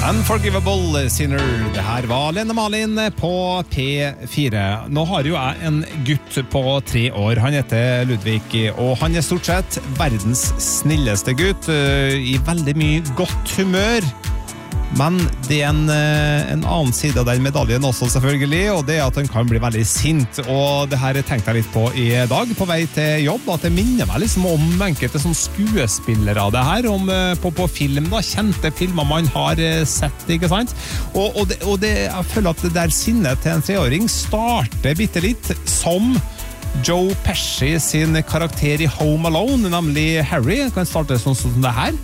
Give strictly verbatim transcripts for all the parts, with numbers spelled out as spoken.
Unforgivable Sinner. Det her var Lene Malin på P fire. Nå har jo jeg en gutt på tre år. Han heter Ludvig, og han er stort sett verdens snilleste gutt, i veldig mye godt humør. Men det er en, en annen side av den medaljen også selvfølgelig, og det er at han kan bli veldig sint. Og det her tenkte jeg litt på i dag, på vei til jobb, at det minner meg liksom om enkelte som skuespillere av det her, om, på, på film da, kjente filmer man har sett, ikke sant? Og, og, det, og det, jeg føler at det der sinnet til en treåring starter bitte litt som Joe Pesci sin karakter i Home Alone, nemlig Harry. Jeg kan starte sånn som det her.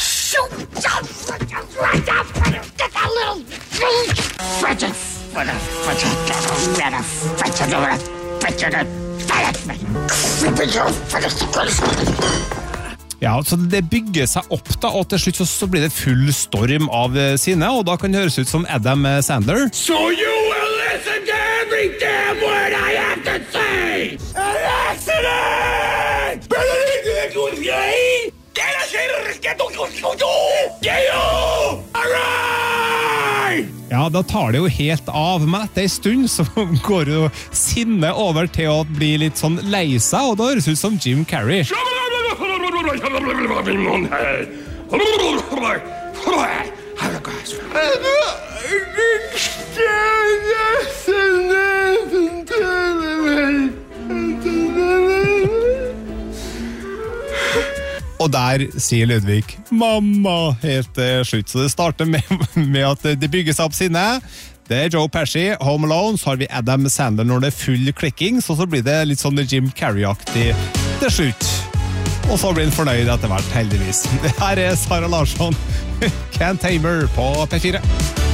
Ja, så det bygger seg opp da, og til slutt så blir det full storm av sinne, og da kan det høres ut som Adam Sandler. So you will listen to every damn word I have to say! An accident! Ja, da tar det jo helt av, men etter en stund så går jo sinne over til å bli litt sånn lei seg, og da høres ut som Jim Carrey. Og der sier Ludvig mamma helt til slutt. Så det starter med, med at det bygger seg opp sinne. Det er Joe Pesci, Home Alone. Så har vi Adam Sandler når det er full klikking. Så, så blir det litt sånn Jim Carrey-aktig til slutt. Og så blir han fornøyd etter hvert, heldigvis. Det her er Sara Larsson, Can't Tame Her på P fire.